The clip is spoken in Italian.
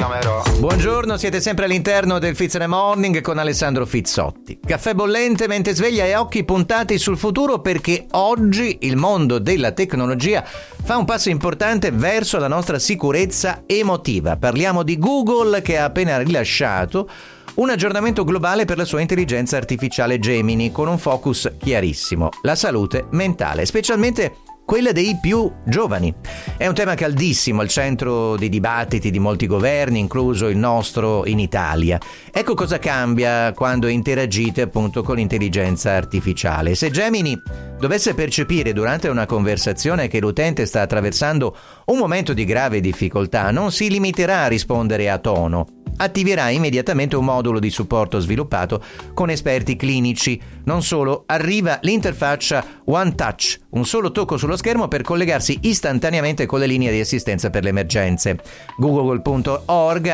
chiamerò. Buongiorno, siete sempre all'interno del Fitz in the Morning con Alessandro Fizzotti. Caffè bollente, mente sveglia e occhi puntati sul futuro, perché oggi il mondo della tecnologia fa un passo importante verso la nostra sicurezza emotiva. Parliamo di Google, che ha appena rilasciato un aggiornamento globale per la sua intelligenza artificiale Gemini, con un focus chiarissimo: la salute mentale, specialmente quella dei più giovani. È un tema caldissimo, al centro dei dibattiti di molti governi, incluso il nostro in Italia. Ecco cosa cambia quando interagite appunto con l'intelligenza artificiale. Se Gemini dovesse percepire durante una conversazione che l'utente sta attraversando un momento di grave difficoltà, non si limiterà a rispondere a tono. Attiverà immediatamente un modulo di supporto sviluppato con esperti clinici. Non solo, arriva l'interfaccia One Touch, un solo tocco sullo schermo per collegarsi istantaneamente con le linee di assistenza per le emergenze. Google.org